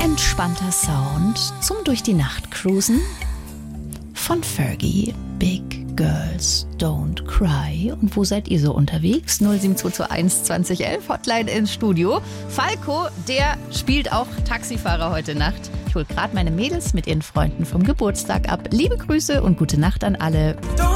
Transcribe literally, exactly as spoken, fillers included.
Entspannter Sound zum durch die Nacht cruisen von Fergie, Big Girls Don't Cry. Und wo seid ihr so unterwegs? null sieben zwei zwei eins zwanzig elf, Hotline ins Studio. Falco, der spielt auch Taxifahrer heute Nacht. Ich hole gerade meine Mädels mit ihren Freunden vom Geburtstag ab. Liebe Grüße und gute Nacht an alle.